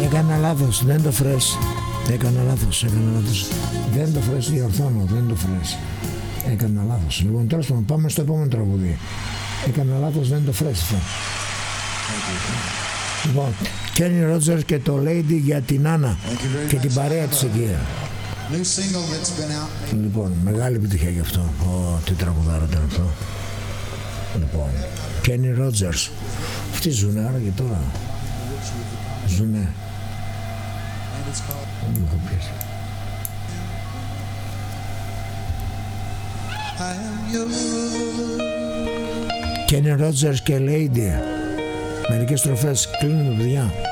Έκανα λάθος, δεν το φρες. Έκανα λάθος. Δεν το φρες, διορθώνω, δεν το φρες. Έκανα λάθος. Λοιπόν, τέλος πάντων, πάμε στο επόμενο τραγούδι. Έκανα λάθος, δεν το φρες. Λοιπόν, Kenny Rogers και το Lady για την Άννα και την παρέα της εκεί. Λοιπόν, μεγάλη επιτυχία γι' αυτό. Τι τραγουδάρα ήταν αυτό. Λοιπόν, Kenny Rogers. Αυτοί ζουνε άρα και τώρα. Ζουνε. Kenny Rogers και Lady. Μερικές στροφές κλείνουμε, παιδιά.